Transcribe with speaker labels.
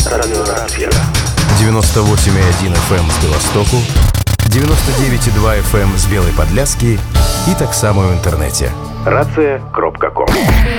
Speaker 1: Радиорация.
Speaker 2: 98,1 FM з Білостоку, 99,2 FM з Білої Подляски і так само в інтернеті.
Speaker 1: Рація.ком